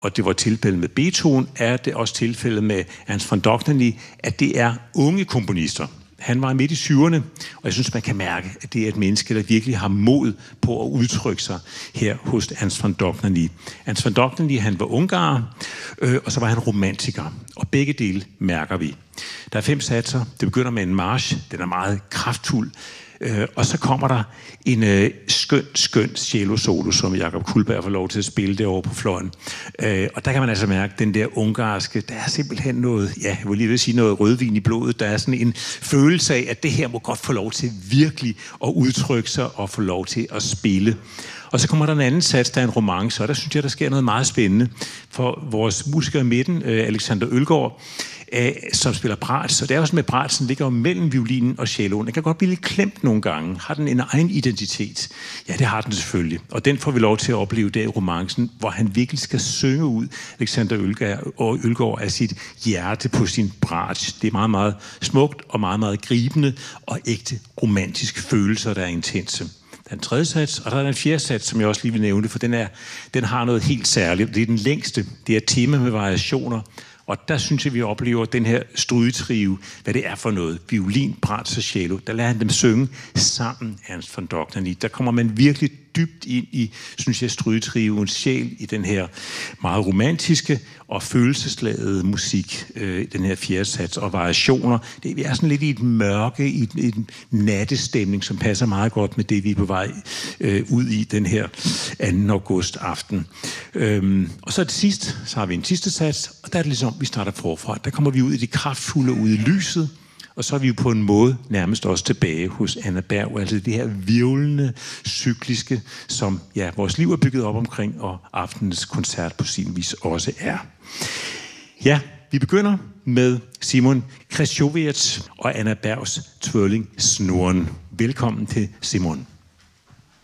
og det var tilfældet med Beethoven, er det også tilfældet med Ernst von Dohnanyi, at det er unge komponister. Han var midt i 20'erne, og jeg synes, man kan mærke, at det er et menneske, der virkelig har mod på at udtrykke sig her hos Ernst von Dohnanyi. Ernst von Dohnanyi, han var ungarer, og så var han romantiker, og begge dele mærker vi. Der er 5 satser. Det begynder med en march. Den er meget kraftfuld. Og så kommer der en skøn cello-solo, som Jakob Kullberg får lov til at spille derovre på fløjen. Og der kan man altså mærke, den der ungarske, der er simpelthen noget, ja, jeg vil lige sige noget rødvin i blodet. Der er sådan en følelse af, at det her må godt få lov til virkelig at udtrykke sig og få lov til at spille. Og så kommer der en anden sats, der er en romance, og der synes jeg, der sker noget meget spændende. For vores musiker i midten, Alexander Ølgaard, som spiller bratsch, og det er også med bratschen, ligger jo mellem violinen og celloen. Den kan godt blive lidt klemt nogle gange. Har den en egen identitet? Ja, det har den selvfølgelig. Og den får vi lov til at opleve der i romancen, hvor han virkelig skal synge ud, Alexander Ølgaard, af sit hjerte på sin bratsch. Det er meget, meget smukt og meget, meget gribende og ægte romantiske følelser, der er intense. Den 3. sats, og der er den 4. sats, som jeg også lige vil nævne, for den har noget helt særligt. Det er den længste. Det er et tema med variationer. Og der synes jeg, vi oplever den her strygetrio, hvad det er for noget. Violin, bratsch og cello. Der lader han dem synge sammen, Ernst von Dohnanyi. Der kommer man virkelig dybt ind i, synes jeg, strygetrioens sjæl i den her meget romantiske og følelsesladede musik, den her 4. sats og variationer. Vi er sådan lidt i et mørke, i en nattestemning, som passer meget godt med det, vi er på vej ud i den her 2. august aften. Og så til sidst, så har vi en sidste sats, og der er det ligesom, vi starter forfra. Der kommer vi ud i det kraftfulde, ud i lyset, og så er vi jo på en måde nærmest også tilbage hos Anna Berg, altså det her virvlende, cykliske, som ja, vores liv er bygget op omkring, og aftenens koncert på sin vis også er. Ja, vi begynder med Simon Krzyzewicz og Anna Bergs Tvørling Snoren. Velkommen til Simon.